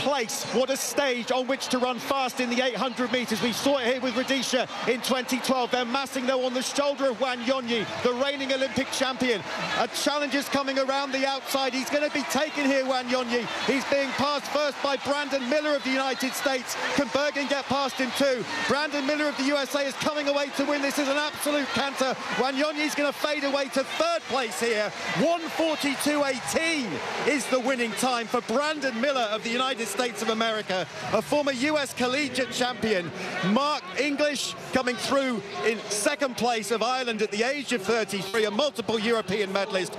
place. What a stage on which to run fast in the 800 metres. We saw it here with Rudisha in 2012. They're massing, though, on the shoulder of Wanyonyi, the reigning Olympic champion. A challenger's coming around the outside. He's going to be taken here, Wanyonyi. He's being passed first by Brandon Miller of the United States. Can Bergen get past him too? Brandon Miller of the USA is coming away to win. This is an absolute canter. Wanyonyi's going to fade away to third place here. 1:42.18 is the winning time for Brandon Miller of the United States of America, a former US collegiate champion. Mark English coming through in second place of Ireland at the age of 33, a multiple European medalist.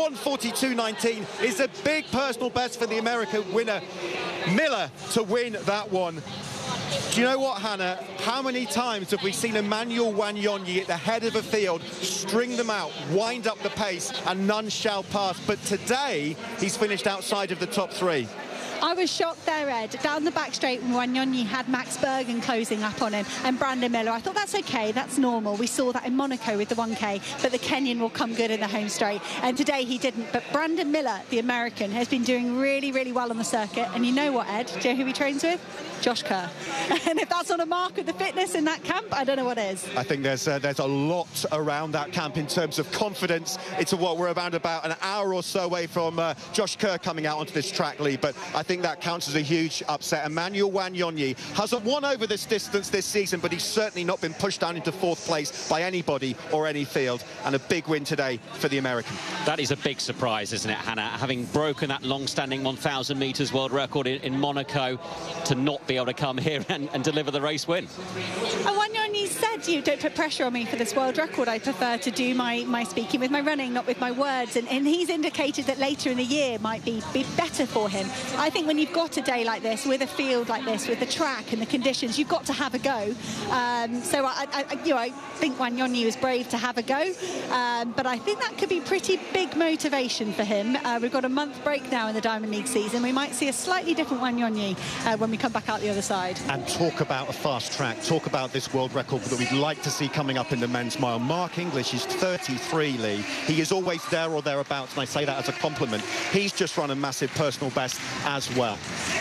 1:42.19 is a big personal best for the American winner, Miller, to win that one. Do you know what, Hannah? How many times have we seen Emmanuel Wanyonyi at the head of a field string them out, wind up the pace, and none shall pass? But today, he's finished outside of the top three. I was shocked there, Ed. Down the back straight when Wanyonyi had Max Bergen closing up on him and Brandon Miller. I thought that's okay, that's normal. We saw that in Monaco with the 1K, but the Kenyan will come good in the home straight. And today he didn't. But Brandon Miller, the American, has been doing really, really well on the circuit. And you know what, Ed? Do you know who he trains with? Josh Kerr. And if that's not a mark of the fitness in that camp, I don't know what is. I think there's a lot around that camp in terms of confidence. It's what we're about an hour or so away from Josh Kerr coming out onto this track, Lee. But I think that counts as a huge upset. Emmanuel Wanyonyi hasn't won over this distance this season, but he's certainly not been pushed down into fourth place by anybody or any field. And a big win today for the American. That is a big surprise, isn't it, Hannah? Having broken that long-standing 1,000 metres world record in Monaco, to not be able to come here and deliver the race win. And Wanyonyi said, you don't put pressure on me for this world record. I prefer to do my speaking with my running, not with my words. And he's indicated that later in the year might be better for him. I think when you've got a day like this, with a field like this, with the track and the conditions, you've got to have a go. So I think Wanyonyi was brave to have a go. But I think that could be pretty big motivation for him. We've got a month break now in the Diamond League season. We might see a slightly different Wanyonyi when we come back out the other side. And talk about a fast track. Talk about this world record that we'd like to see coming up in the men's mile. Mark English is 33, Lee. He is always there or thereabouts, and I say that as a compliment. He's just run a massive personal best as well.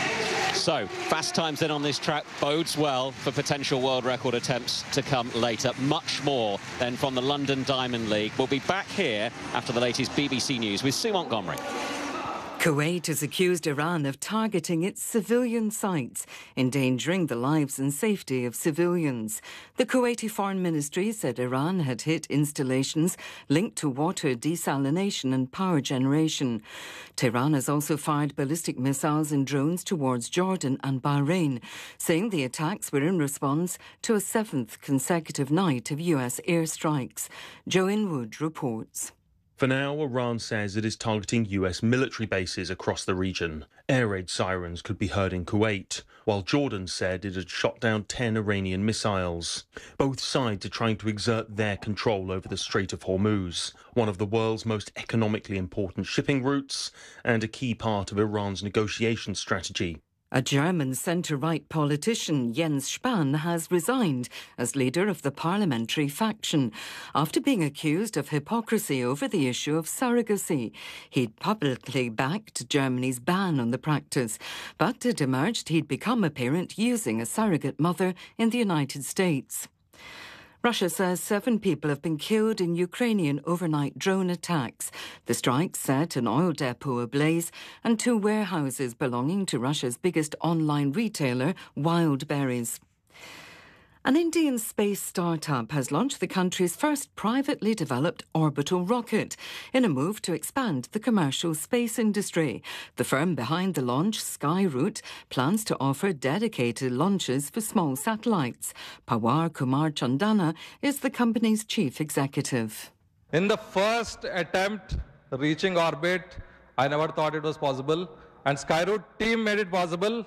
So, fast times then on this track bodes well for potential world record attempts to come later. Much more than from the London Diamond League. We'll be back here after the latest BBC News with Sue Montgomery. Kuwait has accused Iran of targeting its civilian sites, endangering the lives and safety of civilians. The Kuwaiti Foreign Ministry said Iran had hit installations linked to water desalination and power generation. Tehran has also fired ballistic missiles and drones towards Jordan and Bahrain, saying the attacks were in response to a seventh consecutive night of US airstrikes. Joe Inwood reports. For now, Iran says it is targeting US military bases across the region. Air raid sirens could be heard in Kuwait, while Jordan said it had shot down 10 Iranian missiles. Both sides are trying to exert their control over the Strait of Hormuz, one of the world's most economically important shipping routes and a key part of Iran's negotiation strategy. A German centre-right politician, Jens Spahn, has resigned as leader of the parliamentary faction after being accused of hypocrisy over the issue of surrogacy. He'd publicly backed Germany's ban on the practice, but it emerged he'd become a parent using a surrogate mother in the United States. Russia says 7 people have been killed in Ukrainian overnight drone attacks. The strikes set an oil depot ablaze and 2 warehouses belonging to Russia's biggest online retailer, Wildberries. An Indian space startup has launched the country's first privately developed orbital rocket in a move to expand the commercial space industry. The firm behind the launch, Skyroot, plans to offer dedicated launches for small satellites. Pawar Kumar Chandana is the company's chief executive. In the first attempt reaching orbit, I never thought it was possible, and Skyroot team made it possible.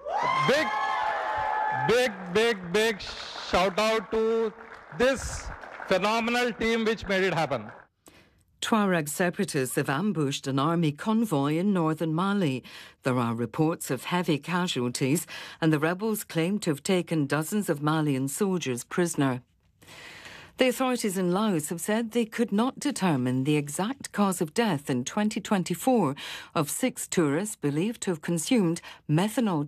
Big shout out to this phenomenal team which made it happen. Tuareg separatists have ambushed an army convoy in northern Mali. There are reports of heavy casualties, and the rebels claim to have taken dozens of Malian soldiers prisoner. The authorities in Laos have said they could not determine the exact cause of death in 2024 of 6 tourists believed to have consumed methanol